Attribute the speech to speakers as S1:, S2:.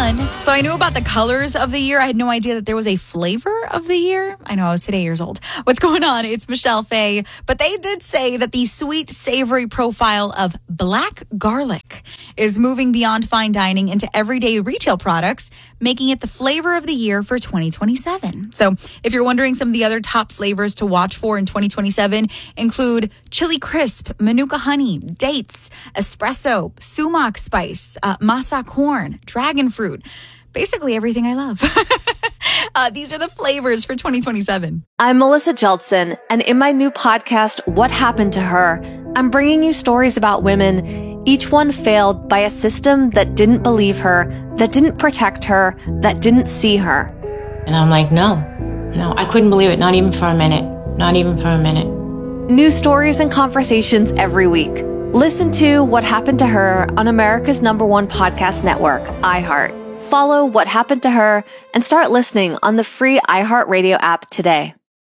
S1: fun. So I knew about the colors of the year. I had no idea that there was a flavor of the year. I know, I was today years old. What's going on? It's Michelle Faye. But they did say that the sweet, savory profile of black garlic is moving beyond fine dining into everyday retail products, making it the flavor of the year for 2027. So if you're wondering, some of the other top flavors to watch for in 2027 include chili crisp, manuka honey, dates, espresso, sumac spice, masa corn, dragon fruit, basically everything I love. These are the flavors for 2027.
S2: I'm Melissa Jeltsin, and in my new podcast, What Happened to Her, I'm bringing you stories about women, each one failed by a system that didn't believe her, that didn't protect her, that didn't see her.
S3: And I'm like, no, I couldn't believe it. Not even for a minute. Not even for a minute.
S2: New stories and conversations every week. Listen to What Happened to Her on America's #1 podcast network, iHeart. Follow What Happened to Her and start listening on the free iHeartRadio app today.